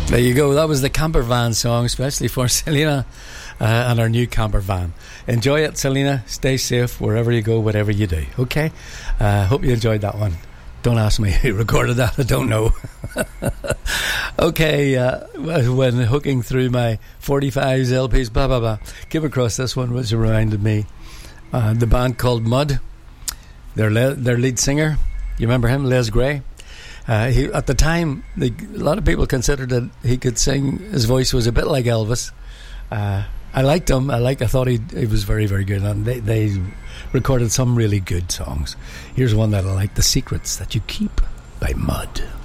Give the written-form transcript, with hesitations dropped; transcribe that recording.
There you go. That was the camper van song, especially for Selena and our new camper van. Enjoy it, Selena. Stay safe wherever you go, whatever you do. Okay? Hope you enjoyed that one. Don't ask me who recorded that. I don't know. Okay, when hooking through my 45s, LPs, blah, blah, blah, came across this one, which reminded me. The band called Mud. Their lead singer, you remember him, Les Gray? He, at the time, a lot of people considered that he could sing. His voice was a bit like Elvis. I liked him. I thought he was very, very good, and they recorded some really good songs. Here's one that I like: "The Secrets That You Keep" by Mud.